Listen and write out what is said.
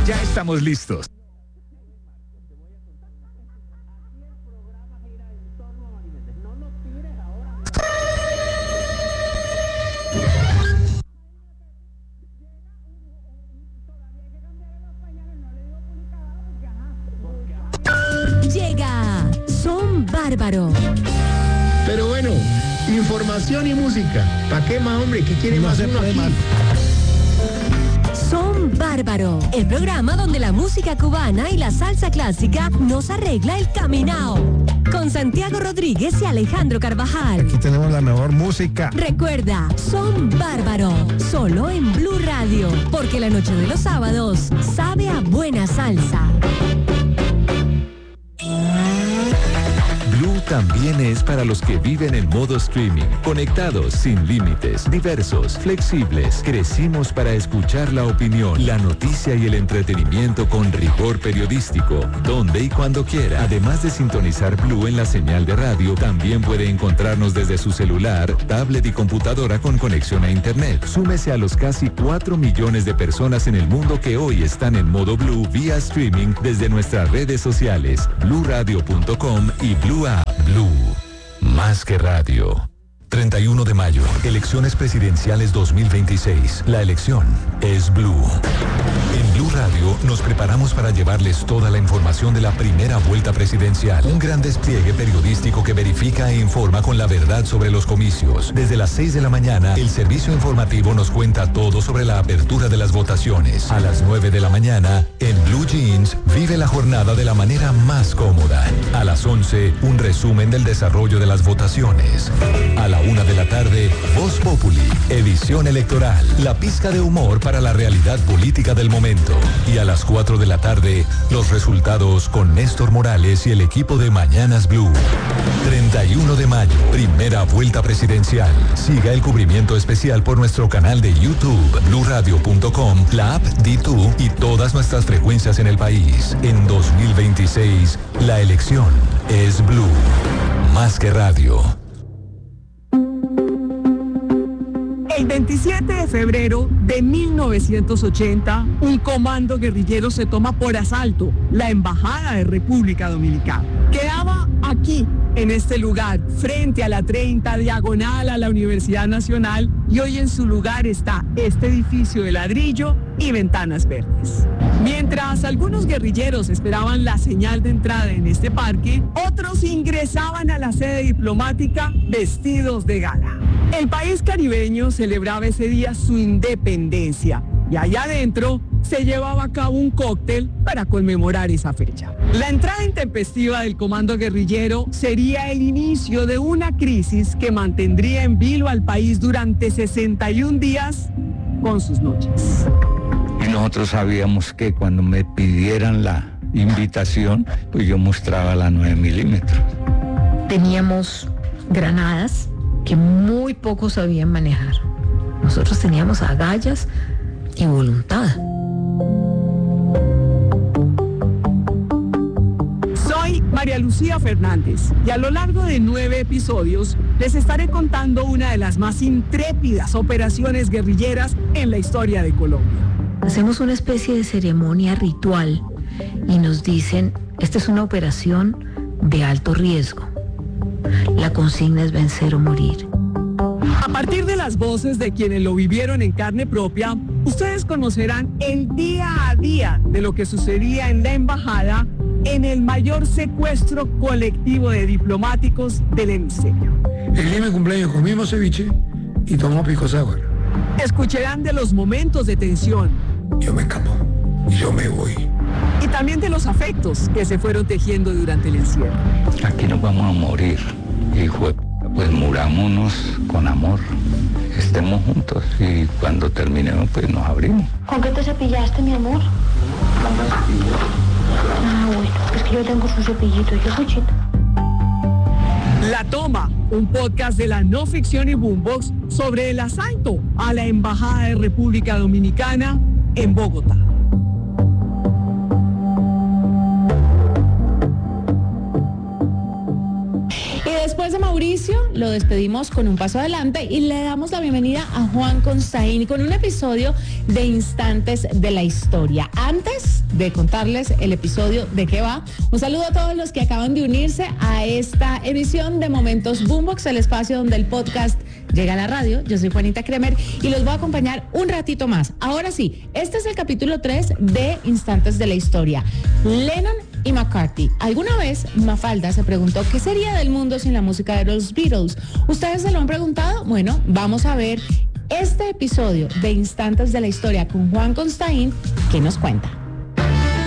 Ya estamos listos. Llega Son Bárbaro. Pero bueno, información y música. ¿Para qué más, hombre? ¿Qué quiere más uno aquí? Son Bárbaro, el programa donde la música cubana y la salsa clásica nos arregla el caminao. Con Santiago Rodríguez y Alejandro Carvajal. Aquí tenemos la mejor música. Recuerda, Son Bárbaro, solo en Blue Radio, porque la noche de los sábados sabe a buena salsa. Blue también es para los que viven en modo streaming, conectados, sin límites, diversos, flexibles. Crecimos para escuchar la opinión, la noticia y el entretenimiento con rigor periodístico, donde y cuando quiera. Además de sintonizar Blue en la señal de radio, también puede encontrarnos desde su celular, tablet y computadora con conexión a internet. Súmese a los casi 4 millones de personas en el mundo que hoy están en modo Blue vía streaming desde nuestras redes sociales, bluradio.com y Blue App. Blue, más que radio. 31 de mayo, elecciones presidenciales 2026. La elección es Blue. En Blue Radio nos preparamos para llevarles toda la información de la primera vuelta presidencial. Un gran despliegue periodístico que verifica e informa con la verdad sobre los comicios. Desde las 6 de la mañana, el servicio informativo nos cuenta todo sobre la apertura de las votaciones. A las 9 de la mañana, en Blue Jeans, vive la jornada de la manera más cómoda. A las 11, un resumen del desarrollo de las votaciones. A la 1 de la tarde, Voz Populi, edición electoral, la pizca de humor para la realidad política del momento. Y a las 4 de la tarde, los resultados con Néstor Morales y el equipo de Mañanas Blue. 31 de mayo, primera vuelta presidencial. Siga el cubrimiento especial por nuestro canal de YouTube, bluradio.com, la app D2 y todas nuestras frecuencias en el país. En 2026, la elección es Blue, más que radio. El 27 de febrero de 1980, un comando guerrillero se toma por asalto la Embajada de República Dominicana. Quedaba aquí, en este lugar, frente a la 30, diagonal a la Universidad Nacional, y hoy en su lugar está este edificio de ladrillo y ventanas verdes. Mientras algunos guerrilleros esperaban la señal de entrada en este parque, otros ingresaban a la sede diplomática vestidos de gala. El país caribeño celebraba ese día su independencia y allá adentro se llevaba a cabo un cóctel para conmemorar esa fecha. La entrada intempestiva del comando guerrillero sería el inicio de una crisis que mantendría en vilo al país durante 61 días con sus noches. Y nosotros sabíamos que cuando me pidieran la invitación, pues yo mostraba la 9 milímetros. Teníamos granadas que muy pocos sabían manejar. Nosotros teníamos agallas y voluntad. Soy María Lucía Fernández y a lo largo de 9 episodios les estaré contando una de las más intrépidas operaciones guerrilleras en la historia de Colombia. Hacemos una especie de ceremonia ritual y nos dicen, esta es una operación de alto riesgo. La consigna es vencer o morir. A partir de las voces de quienes lo vivieron en carne propia, ustedes conocerán el día a día de lo que sucedía en la embajada en el mayor secuestro colectivo de diplomáticos del hemisferio. El día de mi cumpleaños comimos ceviche y tomamos pisco sour. Escucharán de los momentos de tensión. Yo me escapo y yo me voy. Y también de los afectos que se fueron tejiendo durante el encierro. Aquí nos vamos a morir, hijo de... Pues murámonos con amor, estemos juntos y cuando terminemos pues nos abrimos. ¿Con qué te cepillaste, mi amor? Ah, bueno, es que yo tengo su cepillito y yo cuchito. La Toma, un podcast de la no ficción y Boombox sobre el asalto a la Embajada de República Dominicana en Bogotá. Y después de Mauricio lo despedimos con un paso adelante y le damos la bienvenida a Juan Constaín con un episodio de Instantes de la Historia. Antes de contarles el episodio de qué va, un saludo a todos los que acaban de unirse a esta edición de Momentos Boombox, el espacio donde el podcast llega a la radio. Yo soy Juanita Kremer y los voy a acompañar un ratito más. Ahora sí, este es el capítulo 3 de Instantes de la Historia. Lennon y McCartney. ¿Alguna vez Mafalda se preguntó qué sería del mundo sin la música de los Beatles? ¿Ustedes se lo han preguntado? Bueno, vamos a ver este episodio de Instantes de la Historia con Juan Constaín, que nos cuenta.